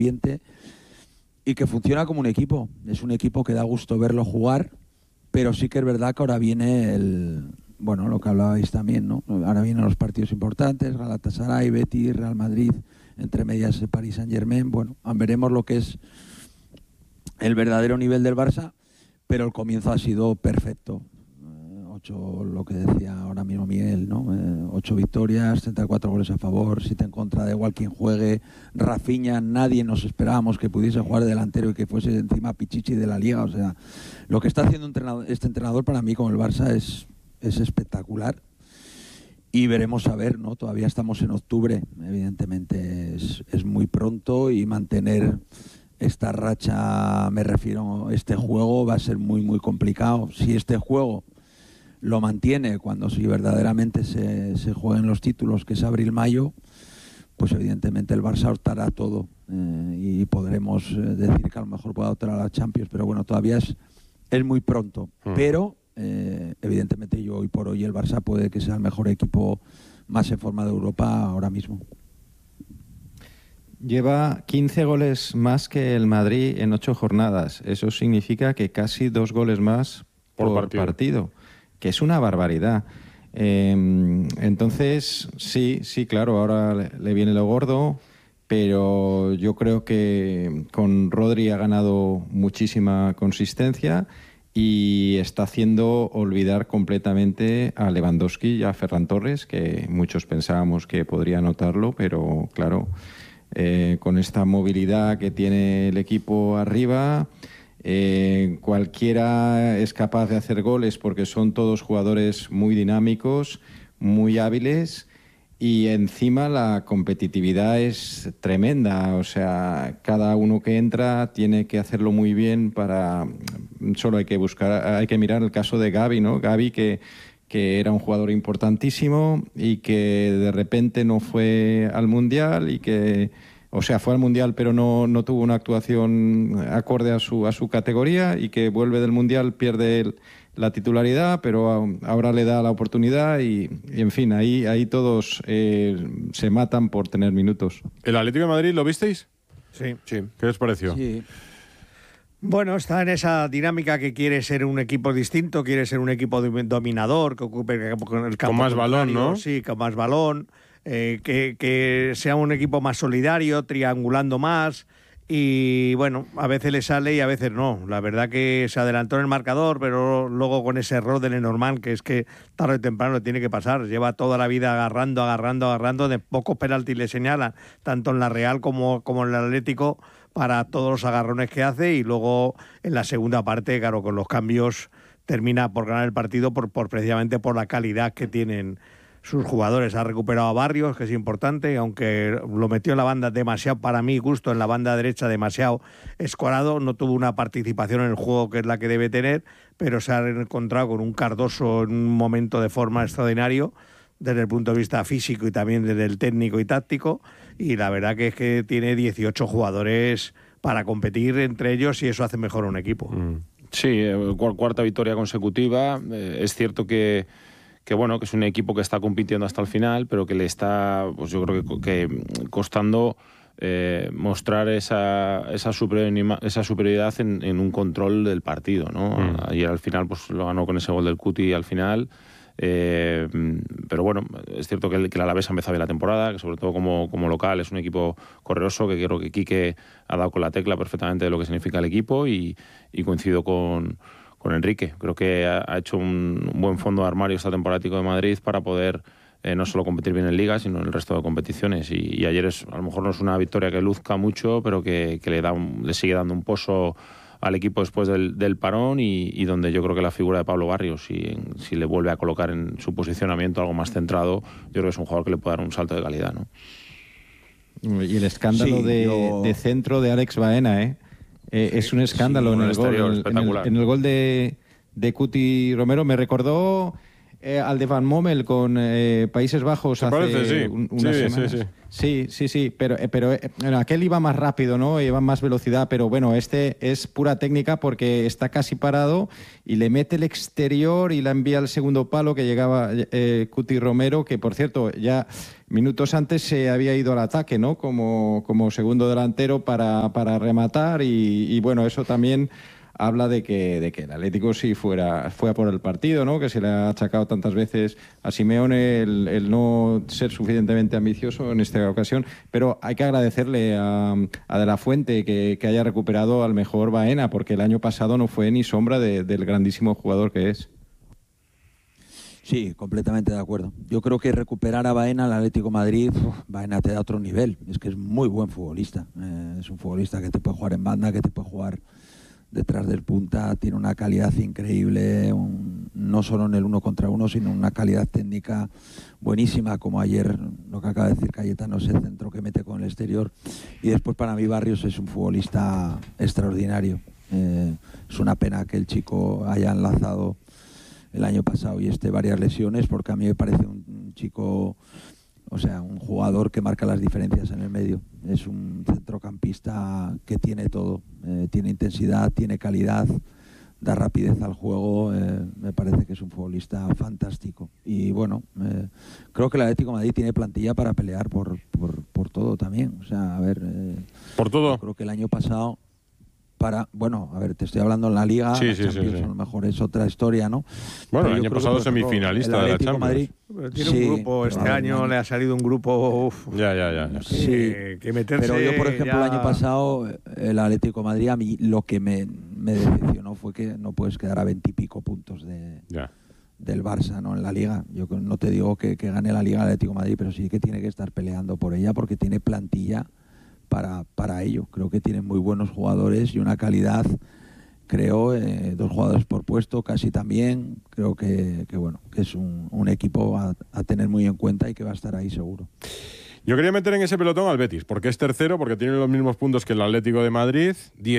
ambiente y que funciona como un equipo. Es un equipo que da gusto verlo jugar, pero sí que es verdad que ahora viene lo que hablabais también, ¿no? Ahora vienen los partidos importantes, Galatasaray, Betis, Real Madrid, entre medias Paris Saint-Germain. Bueno, veremos lo que es el verdadero nivel del Barça, pero el comienzo ha sido perfecto. 8, lo que decía ahora mismo Miguel, ¿no? 8 victorias, 34 goles a favor, 7 en contra, da igual quien juegue. Rafinha, nadie nos esperábamos que pudiese jugar de delantero y que fuese encima Pichichi de la Liga. O sea, lo que está haciendo este entrenador para mí con el Barça es espectacular. Y veremos a ver, ¿no? Todavía estamos en octubre, evidentemente es muy pronto, y mantener esta racha, me refiero, este juego va a ser muy, muy complicado. Si este juego lo mantiene cuando si verdaderamente se jueguen los títulos, que es abril-mayo, pues evidentemente el Barça optará a todo, y podremos decir que a lo mejor pueda optar a la Champions, pero bueno, todavía es muy pronto. Pero evidentemente hoy por hoy el Barça puede que sea el mejor equipo más en forma de Europa ahora mismo. Lleva 15 goles más que el Madrid en 8 jornadas. Eso significa que casi 2 goles más por partido, que es una barbaridad. Entonces, sí, claro, ahora le viene lo gordo, pero yo creo que con Rodri ha ganado muchísima consistencia y está haciendo olvidar completamente a Lewandowski y a Ferran Torres, que muchos pensábamos que podría anotarlo, pero claro, con esta movilidad que tiene el equipo arriba, cualquiera es capaz de hacer goles porque son todos jugadores muy dinámicos, muy hábiles, y encima la competitividad es tremenda. O sea, cada uno que entra tiene que hacerlo muy bien. Solo hay que mirar el caso de Gavi, ¿no? Gavi, que era un jugador importantísimo y que de repente no fue al Mundial, fue al Mundial pero no tuvo una actuación acorde a su categoría, y que vuelve del Mundial, pierde la titularidad, pero ahora le da la oportunidad y en fin, ahí todos se matan por tener minutos. ¿El Atlético de Madrid lo visteis? Sí. ¿Qué os pareció? Sí. Bueno, está en esa dinámica que quiere ser un equipo distinto, quiere ser un equipo dominador, que ocupe el campo con más balón, ¿no? Sí, con más balón, que sea un equipo más solidario, triangulando más. Y bueno, a veces le sale y a veces no. La verdad que se adelantó en el marcador, pero luego con ese error de Lenormand, que es que tarde o temprano le tiene que pasar. Lleva toda la vida agarrando, de pocos penaltis le señalan, tanto en la Real como en el Atlético, para todos los agarrones que hace, y luego en la segunda parte, claro, con los cambios termina por ganar el partido precisamente por la calidad que tienen sus jugadores. Ha recuperado a Barrios, que es importante, aunque lo metió en la banda demasiado, para mí gusto, en la banda derecha demasiado escorado, no tuvo una participación en el juego que es la que debe tener, pero se ha encontrado con un Cardoso en un momento de forma extraordinario desde el punto de vista físico y también desde el técnico y táctico, y la verdad que es que tiene 18 jugadores para competir entre ellos, y eso hace mejor a un equipo. Sí, cuarta victoria consecutiva. Es cierto que es un equipo que está compitiendo hasta el final, pero que le está, pues yo creo que costando mostrar esa superioridad en un control del partido, ¿no? Ayer al final pues lo ganó con ese gol del Cuti al final. Pero bueno, es cierto que el Alavés ha empezado bien la temporada, que sobre todo como local es un equipo correoso, que creo que Quique ha dado con la tecla perfectamente de lo que significa el equipo, y coincido con Enrique. Creo que ha hecho un buen fondo de armario este temporada de Madrid para poder no solo competir bien en Liga, sino en el resto de competiciones. Y ayer a lo mejor no es una victoria que luzca mucho, pero que le sigue dando un pozo al equipo después del parón, y donde yo creo que la figura de Pablo Barrios, si le vuelve a colocar en su posicionamiento algo más centrado, yo creo que es un jugador que le puede dar un salto de calidad, ¿no? Y el escándalo de centro de Alex Baena, es un escándalo en el gol de Cuti Romero. Me recordó al de Van Mommel con Países Bajos hace unas semanas. Sí, pero bueno, aquel iba más rápido, ¿no? Iba más velocidad, pero bueno, este es pura técnica porque está casi parado y le mete el exterior y la envía al segundo palo, que llegaba Cuti Romero, que por cierto ya minutos antes se había ido al ataque, ¿no? Como segundo delantero para rematar y bueno, eso también habla de que el Atlético sí fue a por el partido, ¿no? Que se le ha achacado tantas veces a Simeone el no ser suficientemente ambicioso en esta ocasión, pero hay que agradecerle a De la Fuente que haya recuperado al mejor Baena, porque el año pasado no fue ni sombra del grandísimo jugador que es. Sí, completamente de acuerdo. Yo creo que recuperar a Baena al Atlético de Madrid, Baena te da otro nivel. Es que es muy buen futbolista. Es un futbolista que te puede jugar en banda, que te puede jugar detrás del punta, tiene una calidad increíble, no solo en el 1 contra 1, sino una calidad técnica buenísima, como ayer lo que acaba de decir Cayetano, ese centro que mete con el exterior. Y después para mí Barrios es un futbolista extraordinario. Es una pena que el chico haya enlazado el año pasado y varias lesiones, porque a mí me parece un chico, o sea, un jugador que marca las diferencias en el medio. Es un centrocampista que tiene todo, tiene intensidad, tiene calidad, da rapidez al juego. Me parece que es un futbolista fantástico. Y bueno, creo que el Atlético de Madrid tiene plantilla para pelear por todo también. O sea, a ver, por todo. Creo que el año pasado bueno, a ver, te estoy hablando en la Liga, sí, la Champions a lo mejor es otra historia, ¿no? Bueno, pero el año pasado semifinalista de la Champions. Madrid, tiene un grupo, este año le ha salido un grupo... Ya. Sí, que meterse. Pero yo, por ejemplo, el año pasado, el Atlético de Madrid, a mí lo que me decepcionó fue que no puedes quedar a 20 y pico puntos del Barça, ¿no? En la Liga. Yo no te digo que gane la Liga el Atlético de Madrid, pero sí que tiene que estar peleando por ella porque tiene plantilla para ello. Creo que tienen muy buenos jugadores y una calidad, creo, 2 jugadores por puesto casi también. Creo que bueno, que es un equipo a tener muy en cuenta y que va a estar ahí seguro. Yo quería meter en ese pelotón al Betis, porque es tercero, porque tiene los mismos puntos que el Atlético de Madrid,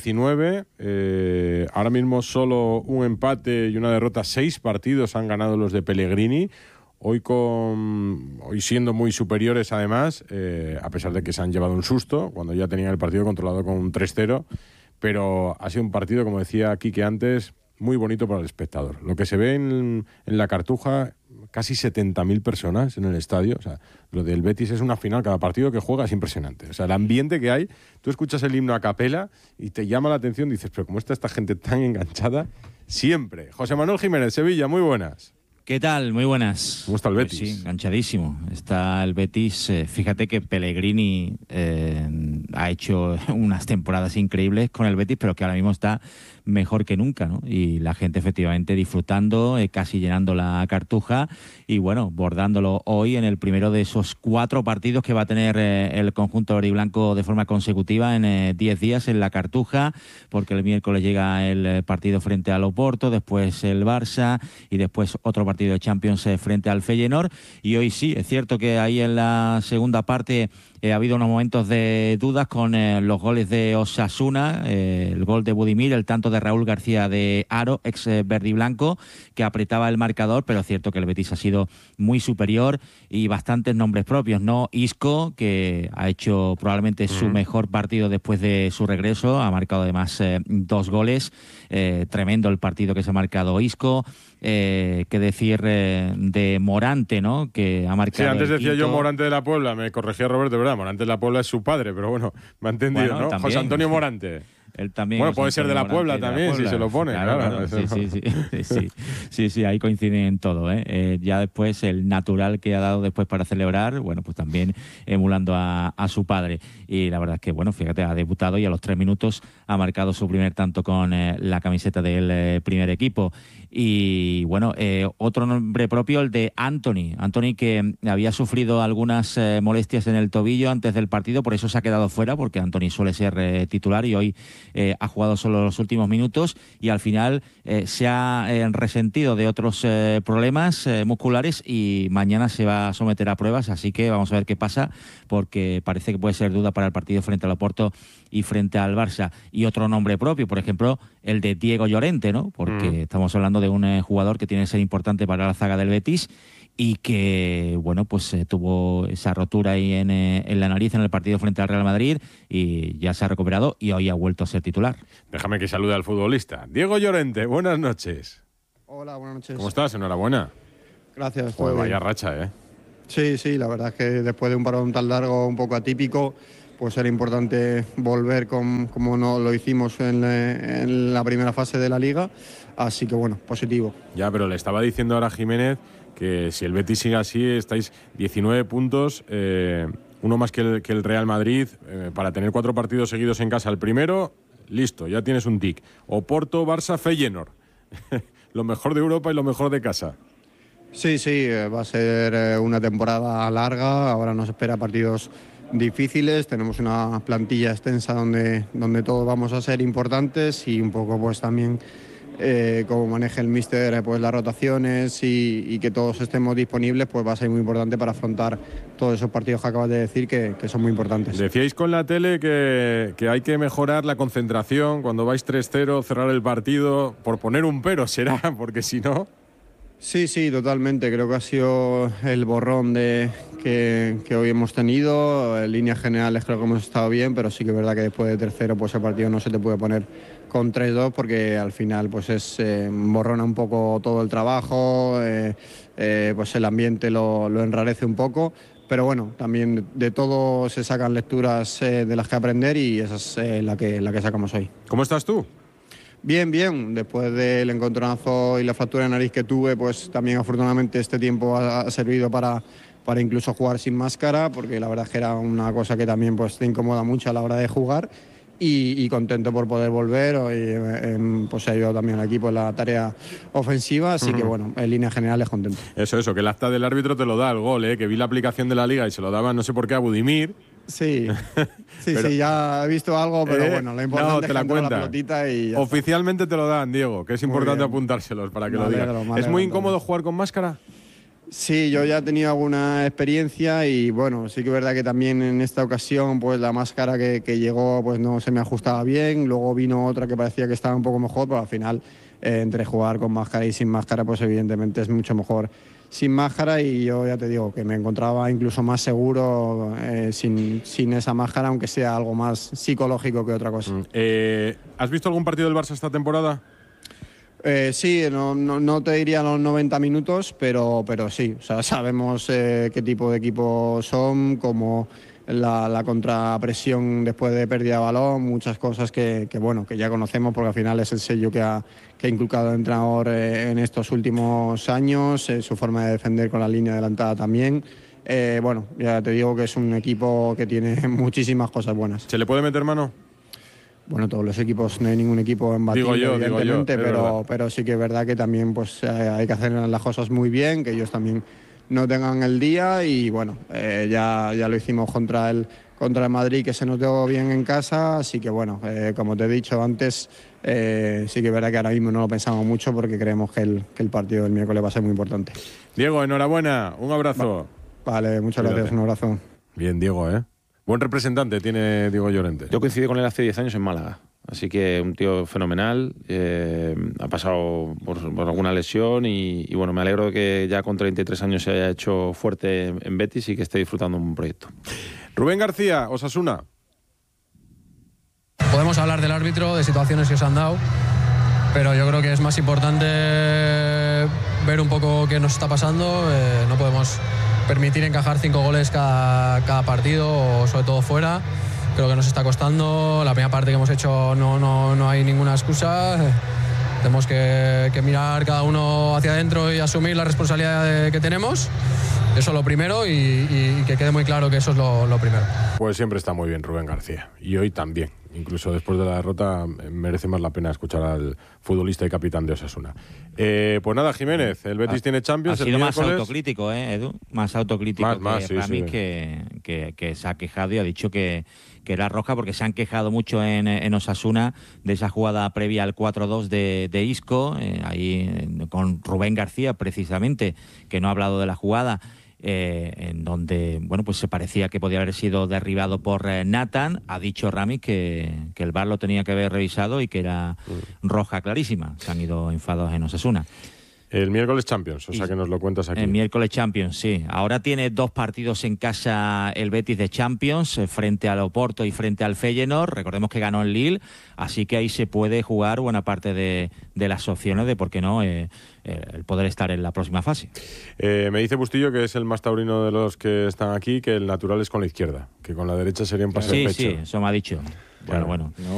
19. Ahora mismo solo un empate y una derrota, 6 partidos han ganado los de Pellegrini. Hoy siendo muy superiores además, a pesar de que se han llevado un susto, cuando ya tenían el partido controlado con un 3-0, pero ha sido un partido, como decía Quique antes, muy bonito para el espectador. Lo que se ve en la Cartuja, casi 70.000 personas en el estadio. O sea, lo del Betis es una final, cada partido que juega es impresionante. O sea, el ambiente que hay, tú escuchas el himno a capela y te llama la atención, dices, pero ¿cómo está esta gente tan enganchada? Siempre. José Manuel Jiménez, Sevilla, muy buenas. ¿Qué tal? Muy buenas. ¿Cómo está el Betis? Pues sí, enganchadísimo. Está el Betis. Fíjate que Pellegrini ha hecho unas temporadas increíbles con el Betis, pero que ahora mismo está mejor que nunca, ¿no? Y la gente efectivamente disfrutando, casi llenando la Cartuja y bueno, bordándolo hoy en el primero de esos 4 partidos que va a tener el conjunto auriblanco de forma consecutiva en 10 días en la Cartuja, porque el miércoles llega el partido frente al Oporto, después el Barça y después otro partido de Champions frente al Feyenoord. Y hoy sí, es cierto que ahí en la segunda parte ha habido unos momentos de dudas con los goles de Osasuna, el gol de Budimir, el tanto de Raúl García de Haro, ex verdiblanco, que apretaba el marcador, pero es cierto que el Betis ha sido muy superior y bastantes nombres propios, ¿no? Isco, que ha hecho probablemente su mejor partido después de su regreso, ha marcado además 2 goles, tremendo el partido que se ha marcado Isco. Que decir de Morante, ¿no? Que ha marcado. Sí, antes decía quinto. yo Morante de la Puebla, me corregía Roberto, de verdad. Morante de la Puebla es su padre, pero bueno, me ha entendido, Bueno, ¿no? también. José Antonio Morante. Él también, bueno, José puede ser de la Antonio Puebla Morante, también, si se lo pone. Claro. Sí, ahí coinciden en todo, ¿eh? Ya después el natural que ha dado después para celebrar, bueno, pues también emulando a su padre. Y la verdad es que, bueno, fíjate, ha debutado y a los 3 minutos ha marcado su primer tanto con la camiseta del primer equipo. Y bueno, otro nombre propio, el de Anthony. Anthony, que había sufrido algunas molestias en el tobillo antes del partido, por eso se ha quedado fuera, porque Anthony suele ser titular y hoy ha jugado solo los últimos minutos y al final se ha resentido de otros problemas musculares y mañana se va a someter a pruebas, así que vamos a ver qué pasa, porque parece que puede ser duda para el partido frente al Oporto y frente al Barça. Y otro nombre propio, por ejemplo, el de Diego Llorente, ¿no? Porque estamos hablando de un jugador que tiene que ser importante para la zaga del Betis y que, bueno, pues tuvo esa rotura ahí en la nariz en el partido frente al Real Madrid y ya se ha recuperado y hoy ha vuelto a ser titular. Déjame que salude al futbolista. Diego Llorente, buenas noches. Hola, buenas noches. ¿Cómo estás? Enhorabuena. Gracias. Joder, vaya racha, ¿eh? Sí, la verdad es que después de un parón tan largo, un poco atípico, pues era importante volver como no lo hicimos en la primera fase de la Liga, así que bueno, positivo. Ya, pero le estaba diciendo ahora a Jiménez que si el Betis sigue así, estáis 19 puntos, uno más que el Real Madrid, para tener 4 partidos seguidos en casa. El primero, listo, ya tienes un tic. Oporto, Barça, Feyenoord. Lo mejor de Europa y lo mejor de casa. Sí, va a ser una temporada larga, ahora nos espera partidos difíciles, tenemos una plantilla extensa donde todos vamos a ser importantes y un poco pues también como maneje el míster pues las rotaciones y que todos estemos disponibles, pues va a ser muy importante para afrontar todos esos partidos que acabas de decir que son muy importantes. Decíais con la tele que hay que mejorar la concentración cuando vais 3-0, cerrar el partido, por poner un pero será, porque si no... Sí, totalmente. Creo que ha sido el borrón que hoy hemos tenido. En líneas generales creo que hemos estado bien, pero sí que es verdad que después de 3-0 pues el partido no se te puede poner con 3-2 porque al final pues borrona un poco todo el trabajo, pues el ambiente lo enrarece un poco. Pero bueno, también de todo se sacan lecturas de las que aprender y esa es la que sacamos hoy. ¿Cómo estás tú? Bien. Después del encontronazo y la fractura de nariz que tuve, pues también afortunadamente este tiempo ha servido para incluso jugar sin máscara, porque la verdad es que era una cosa que también pues te incomoda mucho a la hora de jugar. Y contento por poder volver. Hoy pues he ayudado también al equipo en la tarea ofensiva, así que bueno, en líneas generales contento. Eso, que el acta del árbitro te lo da el gol, que vi la aplicación de la Liga y se lo daban no sé por qué a Budimir. Sí, ya he visto algo, pero bueno, lo importante es que entró la pelotita y ya oficialmente está. Te lo dan, Diego, que es importante apuntárselos para que lo digas. ¿Es muy incómodo jugar con máscara? Sí, yo ya he tenido alguna experiencia y bueno, sí que es verdad que también en esta ocasión pues la máscara que llegó pues no se me ajustaba bien, luego vino otra que parecía que estaba un poco mejor, pero al final entre jugar con máscara y sin máscara pues evidentemente es mucho mejor sin máscara y yo ya te digo que me encontraba incluso más seguro sin esa máscara, aunque sea algo más psicológico que otra cosa. ¿Has visto algún partido del Barça esta temporada? Sí, no te diría los 90 minutos, pero sí, o sea, sabemos qué tipo de equipo son, como la contrapresión después de pérdida de balón, muchas cosas que ya conocemos porque al final es el sello que ha inculcado el entrenador en estos últimos años, su forma de defender con la línea adelantada también. Ya te digo que es un equipo que tiene muchísimas cosas buenas. ¿Se le puede meter mano? Bueno, todos los equipos, no hay ningún equipo embatible, evidentemente, pero sí que es verdad que también pues hay que hacer las cosas muy bien, que ellos también no tengan el día y bueno, ya lo hicimos contra el Madrid, que se nos dio bien en casa, así que bueno, como te he dicho antes, sí que es verdad que ahora mismo no lo pensamos mucho porque creemos que el partido del miércoles va a ser muy importante. Diego, enhorabuena, un abrazo. Vale, muchas gracias, un abrazo. Bien, Diego, buen representante tiene Diego Llorente. Yo coincidí con él hace 10 años en Málaga. Así que un tío fenomenal, ha pasado por alguna lesión y bueno, me alegro de que ya con 33 años se haya hecho fuerte en Betis y que esté disfrutando un proyecto. Rubén García, Osasuna. Podemos hablar del árbitro, de situaciones que se han dado, pero yo creo que es más importante ver un poco qué nos está pasando. No podemos permitir encajar 5 goles cada partido, o sobre todo fuera. Creo que nos está costando. La primera parte que hemos hecho no hay ninguna excusa. Tenemos que mirar cada uno hacia adentro y asumir la responsabilidad que tenemos. Eso es lo primero y que quede muy claro que eso es lo primero. Pues siempre está muy bien Rubén García. Y hoy también. Incluso después de la derrota merece más la pena escuchar al futbolista y capitán de Osasuna. Pues nada, Jiménez, el Betis tiene Champions. Ha sido más autocrítico, Edu. Más autocrítico que Ramis, que se ha quejado y ha dicho que era roja porque se han quejado mucho en Osasuna de esa jugada previa al 4-2 de Isco, ahí con Rubén García precisamente, que no ha hablado de la jugada. En donde pues se parecía que podía haber sido derribado por Nathan. Ha dicho Ramis que el VAR lo tenía que haber revisado y que era roja clarísima. Se han ido enfadados en Osasuna. El miércoles Champions, o sea que nos lo cuentas aquí. El miércoles Champions, sí. Ahora tiene 2 partidos en casa el Betis de Champions, frente al Oporto y frente al Feyenoord. Recordemos que ganó en Lille, así que ahí se puede jugar buena parte de las opciones de, por qué no, el poder estar en la próxima fase. Me dice Bustillo, que es el más taurino de los que están aquí, que el natural es con la izquierda, que con la derecha sería un pase de pecho. Sí, eso me ha dicho. Bueno.